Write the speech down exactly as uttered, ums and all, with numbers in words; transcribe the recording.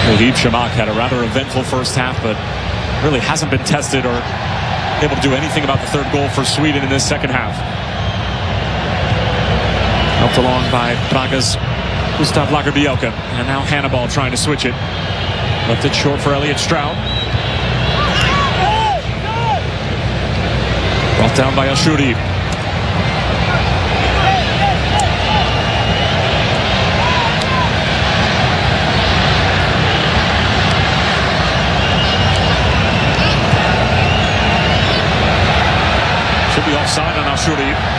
Wahid Chamakh had a rather eventful first half, but really hasn't been tested or able to do anything about the third goal for Sweden in this second half. Helped along by Braga's Gustav Lagerbielke. And now Hannibal trying to switch it. Left it short for Elliot Stroud. Brought down by Ashuri. Should be offside on Ashuri.